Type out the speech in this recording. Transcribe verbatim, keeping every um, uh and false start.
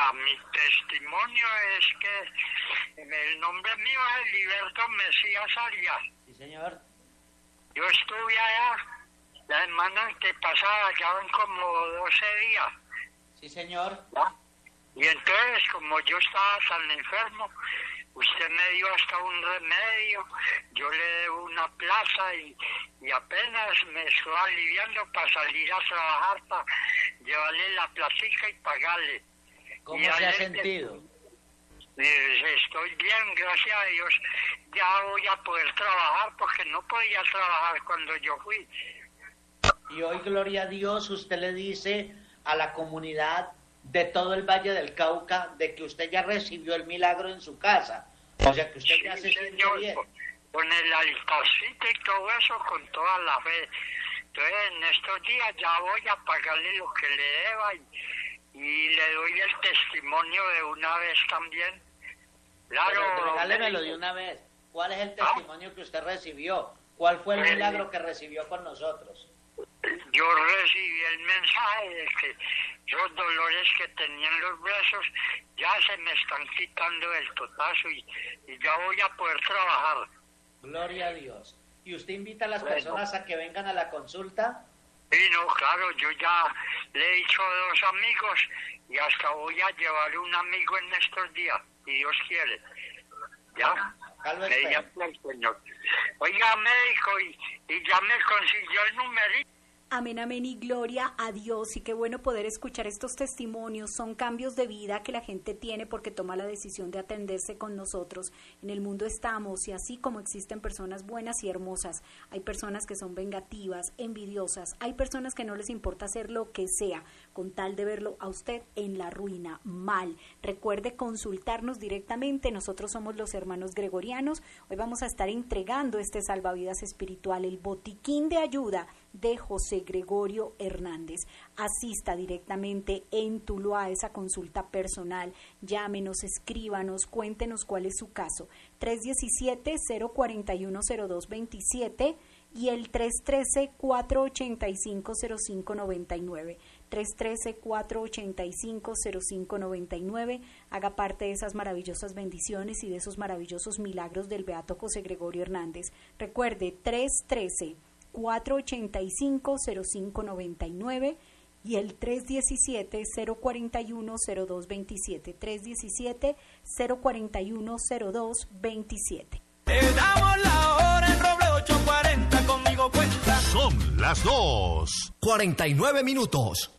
Vea, mi testimonio es que el nombre mío es Heriberto Mesías Arias. Sí, señor. Yo estuve allá la semana antepasada, ya van como doce días. Sí, señor. ¿Ya? Y entonces, como yo estaba tan enfermo, usted me dio hasta un remedio, yo le debo una plaza y, y apenas me estoy aliviando para salir a trabajar, para llevarle la platica y pagarle. ¿Cómo y se ha ayer, sentido? eh, estoy bien, gracias a Dios. Ya voy a poder trabajar porque no podía trabajar cuando yo fui. Y hoy, gloria a Dios, usted le dice a la comunidad de todo el Valle del Cauca de que usted ya recibió el milagro en su casa. O sea, que usted Sí, ya se siente señor, bien. con, con el altarcito y todo eso, con toda la fe. Entonces, en estos días ya voy a pagarle lo que le deba y, y le doy el testimonio de una vez también. Claro. Pero regálemelo de una vez. ¿Cuál es el testimonio que usted recibió? ¿Cuál fue el Eh, milagro que recibió con nosotros? Yo recibí el mensaje de que los dolores que tenía en los brazos ya se me están quitando del totazo y, y ya voy a poder trabajar. Gloria a Dios. ¿Y usted invita a las Bueno. personas a que vengan a la consulta? Sí, no, claro, yo ya le he dicho a dos amigos y hasta voy a llevar un amigo en estos días, si Dios quiere. ¿Ya? Acá lo Me espero. llama el señor. Oiga, médico, y, y ya me consiguió el numerito. Amén, amén y gloria a Dios. Y qué bueno poder escuchar estos testimonios. Son cambios de vida que la gente tiene porque toma la decisión de atenderse con nosotros. En el mundo estamos y así como existen personas buenas y hermosas, hay personas que son vengativas, envidiosas, hay personas que no les importa hacer lo que sea con tal de verlo a usted en la ruina, mal. Recuerde consultarnos directamente. Nosotros somos los hermanos gregorianos. Hoy vamos a estar entregando este salvavidas espiritual, el botiquín de ayuda de José Gregorio Hernández. Asista directamente en Tuluá a esa consulta personal. Llámenos, escríbanos, cuéntenos cuál es su caso. tres uno siete, cero cuatro uno, cero dos dos siete y el tres uno tres, cuatro ocho cinco, cero cinco nueve nueve. tres uno tres, cuatro ocho cinco, cero cinco nueve nueve. Haga parte de esas maravillosas bendiciones y de esos maravillosos milagros del beato José Gregorio Hernández. Recuerde, tres uno tres, cuatro ocho cinco, cero cinco nueve nueve y el tres uno siete, cero cuatro uno, cero dos dos siete. tres uno siete, cero cuatro uno, cero dos dos siete. Te damos la hora en Roble ocho cuarenta, conmigo cuenta. Son las dos. cuarenta y nueve minutos.